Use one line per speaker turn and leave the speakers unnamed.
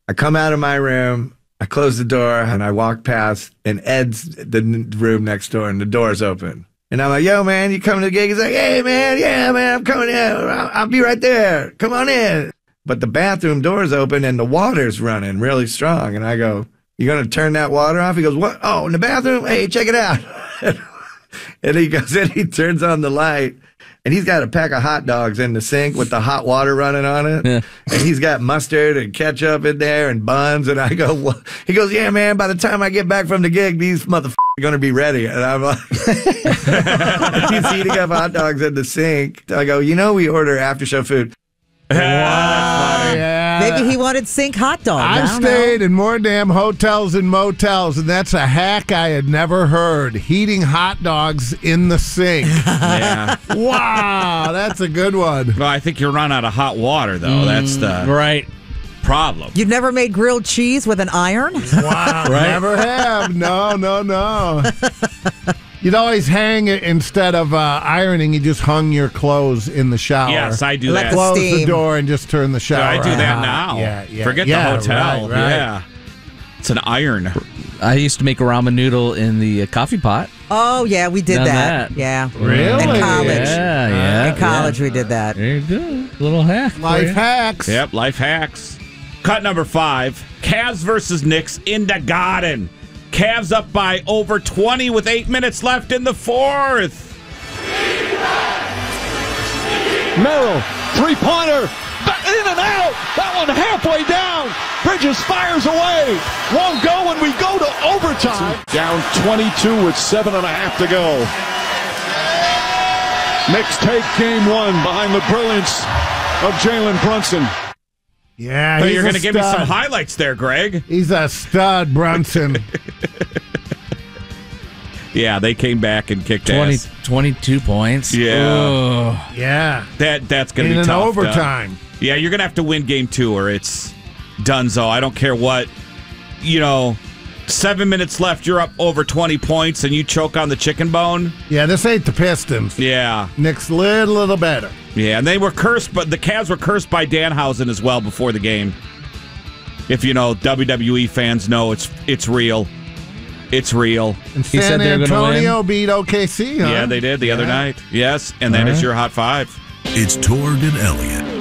I come out of my room, I close the door, and I walk past, and Ed's the room next door, and the door's open. And I'm like, yo, man, you coming to the gig? He's like, hey, man, yeah, man, I'm coming in. I'll be right there. Come on in. But the bathroom door's open, and the water's running really strong. And I go, you going to turn that water off? He goes, what? Oh, in the bathroom? Hey, check it out. And he goes in, he turns on the light. And he's got a pack of hot dogs in the sink with the hot water running on it. Yeah. And he's got mustard and ketchup in there and buns. And I go, what? He goes, yeah, man, by the time I get back from the gig, these motherfuckers are going to be ready. And I'm like, he's eating up hot dogs in the sink. I go, we order after show food.
Wow.
Yeah.
Maybe he wanted sink hot dogs.
I've stayed in more damn hotels and motels, and that's a hack I had never heard. Heating hot dogs in the sink.
Yeah.
Wow, that's a good one.
Well, I think you run out of hot water, though. That's the problem.
You've never made grilled cheese with an iron?
Wow, never have. No. You'd always hang it instead of ironing. You just hung your clothes in the shower.
Yes, I do that.
Close the door and just turn the shower
I do that
on.
now.
Yeah.
Forget the hotel.
Right.
Yeah. It's an iron.
I used to make a ramen noodle in the coffee pot.
Oh, yeah, we did that. Yeah.
Really?
In college.
Yeah.
In college, we did that.
There you go. Little hack.
Life hacks.
Yep, life hacks. Cut number 5. Cavs versus Knicks in the Garden. Cavs up by over 20 with 8 minutes left in the fourth.
Merrill, three-pointer, in and out. That one halfway down. Bridges fires away. Won't go, and we go to overtime. Down 22 with 7.5 to go. Knicks take game 1 behind the brilliance of Jalen Brunson.
Yeah,
But you're going to give me some highlights there, Greg.
He's a stud, Brunson.
Yeah, they came back and kicked ass.
22 points.
Yeah.
Yeah.
That's going to be
in
tough.
overtime.
Yeah, you're going to have to win game 2 or it's donezo. I don't care what. 7 minutes left, you're up over 20 points, and you choke on the chicken bone.
Yeah, this ain't the Pistons.
Yeah.
Knicks little better.
Yeah, and they were cursed, but the Cavs were cursed by Danhausen as well before the game. If WWE fans know, it's real. It's real.
And San Antonio beat OKC, huh?
Yeah, they did the other night. Yes, and that is your Hot 5.
It's Torg and Elliott.